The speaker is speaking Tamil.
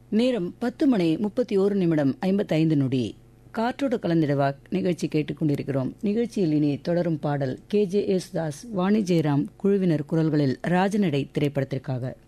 நேரம் 10:31 காற்றோடு கலந்திடவா நிகழ்ச்சி கேட்டுக்கொண்டிருக்கிறோம். நிகழ்ச்சியில் இனி தொடரும் பாடல் KJ யேசுதாஸ், வாணி ஜெயராம் குழுவினர் குரல்களில் ராஜநடை திரைப்படத்திற்காக.